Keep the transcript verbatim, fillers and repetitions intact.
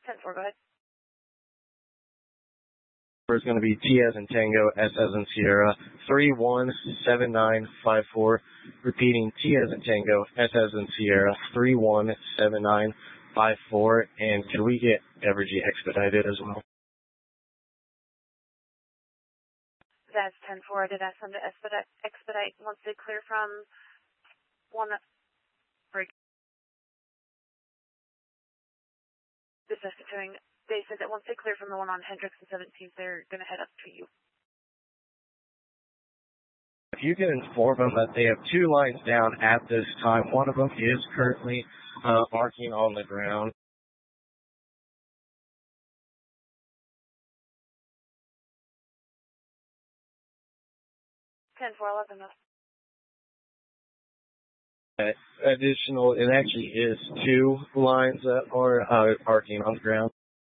ten four, go ahead. It's going to be T as in Tango, S as in Sierra, three one seven nine five four. Repeating, T as in Tango, S as in Sierra, three one seven nine five four. And can we get Evergy expedited as well? That's ten four. I did ask them to expedite, expedite once they clear from one break. This is continuing. They said that once they clear from the one on Hendricks and seventeenth, they're going to head up to you. If you can inform them that they have two lines down at this time, one of them is currently uh, arcing on the ground. ten four, I'll let them know. Uh, additional, it actually is two lines that are uh, arcing on the ground.